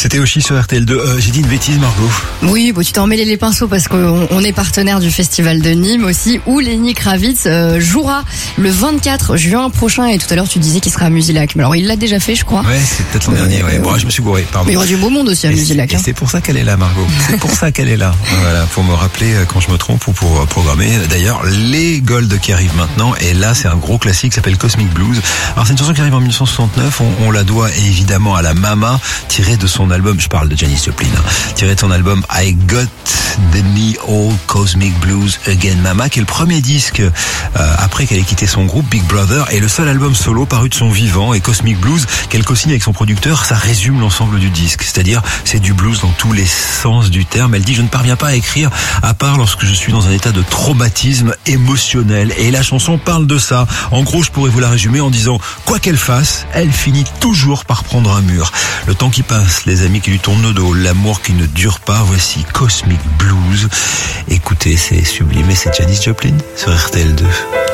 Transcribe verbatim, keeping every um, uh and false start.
C'était Oshi sur R T L deux. Euh, j'ai dit une bêtise, Margot. Oui, bon, tu t'en mêlé les pinceaux parce qu'on on est partenaire du festival de Nîmes aussi, où Lenny Kravitz euh, jouera le vingt-quatre juin prochain. Et tout à l'heure, tu disais qu'il sera à Musilac. Mais alors, il l'a déjà fait, je crois. Ouais, c'est peut-être l'an euh, dernier. Ouais. Bon, je me suis gouré, pardon. Mais il y aura du beau monde aussi à et Musilac. C'est, hein. Et c'est pour ça qu'elle est là, Margot. C'est pour ça qu'elle est là. Voilà, pour me rappeler quand je me trompe ou pour programmer. D'ailleurs, les Gold qui arrivent maintenant. Et là, c'est un gros classique qui s'appelle Cosmic Blues. Alors, c'est une chanson qui arrive en dix-neuf cent soixante-neuf. On, on la doit évidemment à la Mama, tirée de son album. Je parle de Janis Joplin, hein, tirée de son album I Got the Me All Cosmic Blues Again Mama, qui est le premier disque euh, après qu'elle ait quitté son groupe Big Brother, et le seul album solo paru de son vivant. Et Cosmic Blues, qu'elle co-signe avec son producteur, ça résume l'ensemble du disque. C'est-à-dire, c'est du blues dans tous les sens du terme. Elle dit: je ne parviens pas à écrire à part lorsque je suis dans un état de traumatisme émotionnel. Et la chanson parle de ça. En gros, je pourrais vous la résumer en disant: quoi qu'elle fasse, elle finit toujours par prendre un mur. Le temps qui passe, les amis qui lui tournent le dos, l'amour qui ne dure pas, voici Cosmic Blues. Écoutez, c'est sublime, et c'est Janis Joplin sur R T L deux.